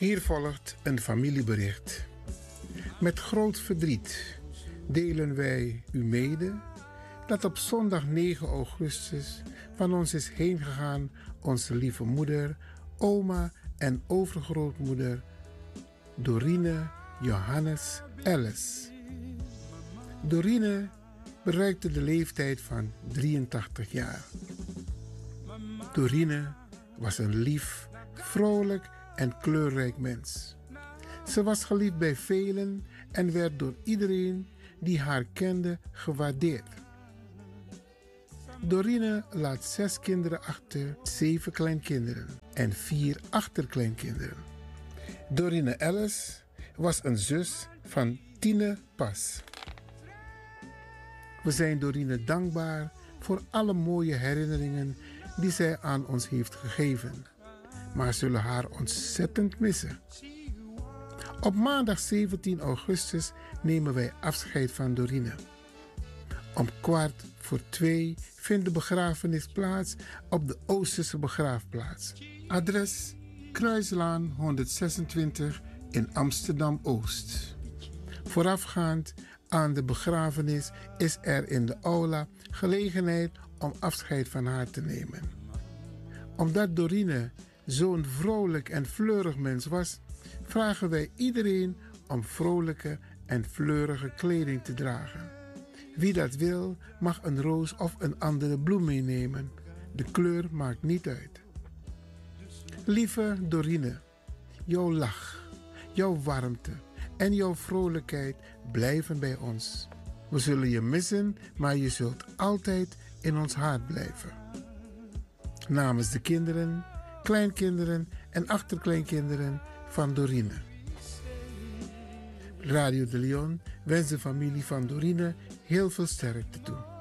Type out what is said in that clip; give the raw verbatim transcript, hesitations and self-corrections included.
Hier volgt een familiebericht. Met groot verdriet delen wij u mede dat op zondag negen augustus van ons is heengegaan onze lieve moeder, oma en overgrootmoeder Dorine Johannes Ellis. Dorine bereikte de leeftijd van drieëntachtig jaar. Dorine was een lief, vrolijk en kleurrijk mens. Ze was geliefd bij velen en werd door iedereen die haar kende gewaardeerd. Dorine laat zes kinderen achter, zeven kleinkinderen en vier achterkleinkinderen. Dorine Ellis was een zus van Tine Pas. We zijn Dorine dankbaar voor alle mooie herinneringen die zij aan ons heeft gegeven, maar zullen haar ontzettend missen. Op maandag zeventien augustus nemen wij afscheid van Dorine. Om kwart voor twee vindt de begrafenis plaats op de Oosterse begraafplaats. Adres Kruislaan honderdzesentwintig in Amsterdam-Oost. Voorafgaand aan de begrafenis is er in de aula gelegenheid om afscheid van haar te nemen. Omdat Dorine zo'n vrolijk en fleurig mens was, vragen wij iedereen om vrolijke en fleurige kleding te dragen. Wie dat wil, mag een roos of een andere bloem meenemen. De kleur maakt niet uit. Lieve Dorine, jouw lach, jouw warmte en jouw vrolijkheid blijven bij ons. We zullen je missen, maar je zult altijd in ons hart blijven. Namens de kinderen, kleinkinderen en achterkleinkinderen van Dorine. Radio de Leon wens de familie van Dorine heel veel sterkte toe.